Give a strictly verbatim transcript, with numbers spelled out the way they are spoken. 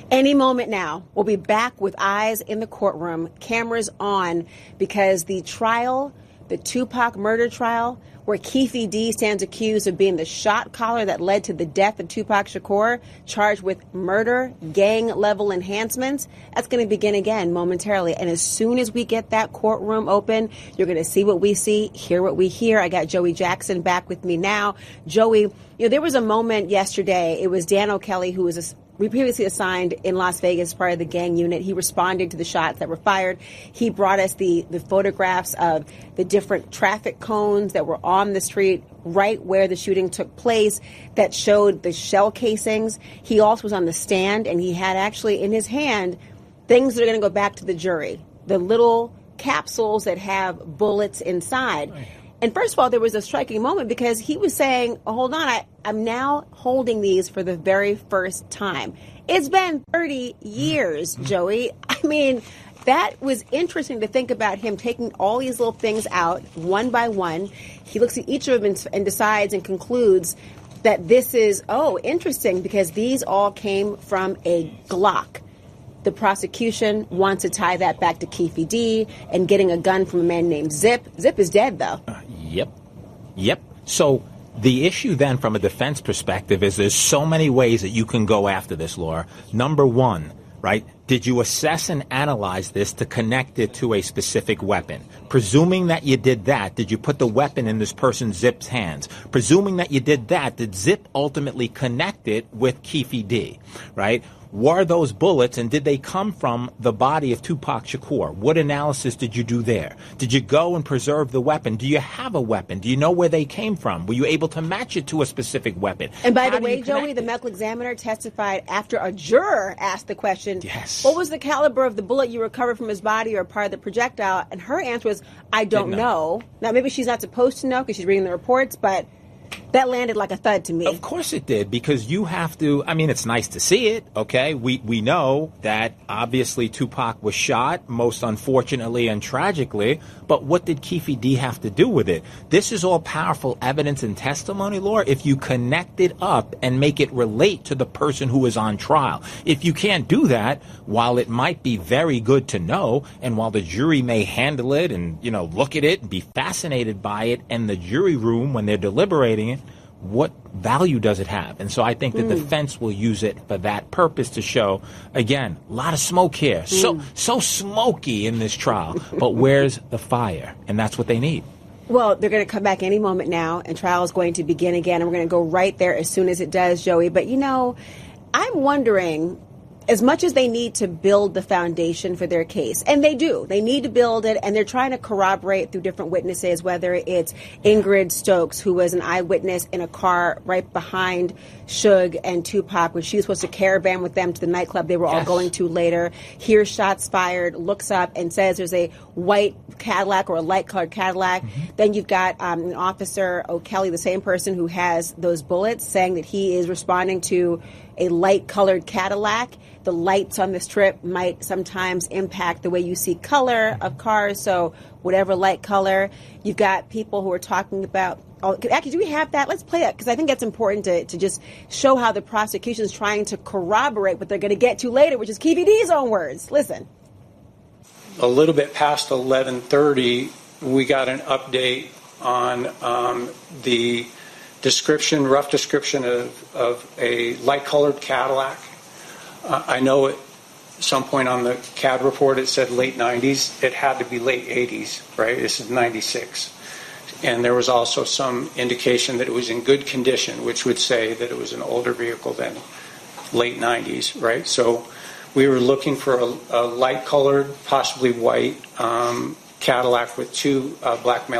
Any moment now, we'll be back with eyes in the courtroom, cameras on, because the trial, the Tupac murder trial, where Keffe D stands accused of being the shot caller that led to the death of Tupac Shakur, charged with murder, gang-level enhancements, that's going to begin again momentarily. And as soon as we get that courtroom open, you're going to see what we see, hear what we hear. I got Joey Jackson back with me now. Joey, you know, there was a moment yesterday. It was Dan O'Kelly, who was a we previously assigned in Las Vegas as part of the gang unit. He responded to the shots that were fired. He brought us the, the photographs of the different traffic cones that were on the street right where the shooting took place that showed the shell casings. He also was on the stand, and he had actually in his hand things that are going to go back to the jury, the little capsules that have bullets inside. Right. And first of all, there was a striking moment because he was saying, oh, hold on, I, I'm now holding these for the very first time. It's been thirty years, Joey. I mean, that was interesting to think about him taking all these little things out one by one. He looks at each of them and, and decides and concludes that this is, oh, interesting, because these all came from a Glock. The prosecution wants to tie that back to Keffe D and getting a gun from a man named Zip. Zip is dead, though. Uh, yep. Yep. So the issue then from a defense perspective is there's so many ways that you can go after this, Laura. Number one, right, did you assess and analyze this to connect it to a specific weapon? Presuming that you did that, did you put the weapon in this person Zip's hands? Presuming that you did that, did Zip ultimately connect it with Keffe D, right? Were those bullets, and did they come from the body of Tupac Shakur? What analysis did you do there? Did you go and preserve the weapon? Do you have a weapon? Do you know where they came from? Were you able to match it to a specific weapon? And by How the way, Joey, the medical examiner testified after a juror asked the question, yes. What was the caliber of the bullet you recovered from his body or part of the projectile? And her answer was, I don't know. know. Now, maybe she's not supposed to know because she's reading the reports, but that landed like a thud to me. Of course it did, because you have to, I mean, it's nice to see it, okay? We we know that obviously Tupac was shot, most unfortunately and tragically, but what did Keffe D have to do with it? This is all powerful evidence and testimony, Laura, if you connect it up and make it relate to the person who is on trial. If you can't do that, while it might be very good to know, and while the jury may handle it and, you know, look at it and be fascinated by it, and the jury room, when they're deliberating it, what value does it have? And so I think the mm. defense will use it for that purpose to show, again, a lot of smoke here. Mm. So so smoky in this trial. But where's the fire? And that's what they need. Well, they're going to come back any moment now, and trial is going to begin again. And we're going to go right there as soon as it does, Joey. But, you know, I'm wondering, as much as they need to build the foundation for their case, and they do, they need to build it, and they're trying to corroborate through different witnesses, whether it's Ingrid Stokes, who was an eyewitness in a car right behind Suge and Tupac when she was supposed to caravan with them to the nightclub they were yes. all going to later, hears shots fired, looks up and says there's a white Cadillac or a light-colored Cadillac. Mm-hmm. Then you've got um, an officer, O'Kelly, the same person who has those bullets, saying that he is responding to a light-colored Cadillac. The lights on the strip might sometimes impact the way you see color of cars, so whatever light color. You've got people who are talking about, oh, actually, do we have that? Let's play that, because I think that's important to, to just show how the prosecution is trying to corroborate what they're going to get to later, which is Keffe D's own words. Listen. A little bit past eleven thirty, we got an update on um, the description, rough description of, of a light-colored Cadillac. Uh, I know at some point on the C A D report it said late nineties. It had to be late eighties, right? This is ninety-six. And there was also some indication that it was in good condition, which would say that it was an older vehicle than late nineties, right? So we were looking for a, a light-colored, possibly white um, Cadillac with two uh, black male